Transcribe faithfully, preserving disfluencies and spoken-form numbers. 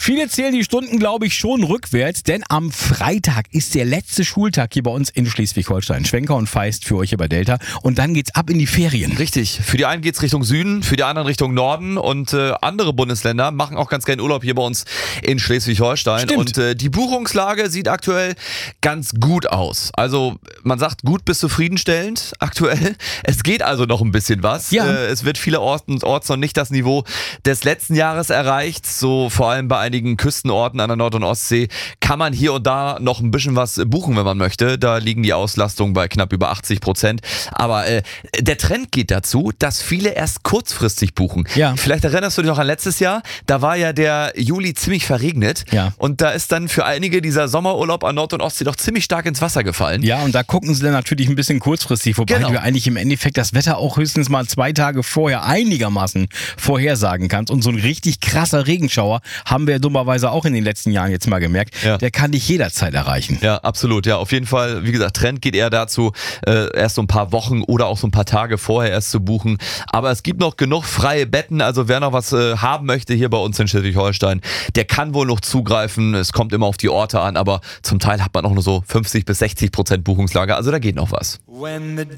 Viele zählen die Stunden, glaube ich, schon rückwärts, denn am Freitag ist der letzte Schultag hier bei uns in Schleswig-Holstein. Schwenker und Feist für euch über Delta und dann geht's ab in die Ferien. Richtig. Für die einen geht's Richtung Süden, für die anderen Richtung Norden und äh, andere Bundesländer machen auch ganz gerne Urlaub hier bei uns in Schleswig-Holstein. Stimmt. Und äh, die Buchungslage sieht aktuell ganz gut aus. Also man sagt gut bis zufriedenstellend aktuell. Es geht also noch ein bisschen was. Ja. Äh, es wird vielerorts noch nicht das Niveau des letzten Jahres erreicht. So vor allem bei einigen Küstenorten an der Nord- und Ostsee kann man hier und da noch ein bisschen was buchen, wenn man möchte. Da liegen die Auslastungen bei knapp über achtzig Prozent. Aber äh, der Trend geht dazu, dass viele erst kurzfristig buchen. Ja. Vielleicht erinnerst du dich noch an letztes Jahr, da war ja der Juli ziemlich verregnet. Ja. Und da ist dann für einige dieser Sommerurlaub an Nord- und Ostsee doch ziemlich stark ins Wasser gefallen. Ja, und da gucken sie dann natürlich ein bisschen kurzfristig, wobei Genau. du eigentlich im Endeffekt das Wetter auch höchstens mal zwei Tage vorher einigermaßen vorhersagen kannst. Und so ein richtig krasser Regenschauer haben wir ja dummerweise auch in den letzten Jahren jetzt mal gemerkt. Ja. Der kann dich jederzeit erreichen. Ja, absolut. Ja, auf jeden Fall. Wie gesagt, Trend geht eher dazu, äh, erst so ein paar Wochen oder auch so ein paar Tage vorher erst zu buchen. Aber es gibt noch genug freie Betten. Also wer noch was äh, haben möchte hier bei uns in Schleswig-Holstein, der kann wohl noch zugreifen. Es kommt immer auf die Orte an, aber zum Teil hat man auch nur so fünfzig bis sechzig Prozent Buchungslage. Also da geht noch was.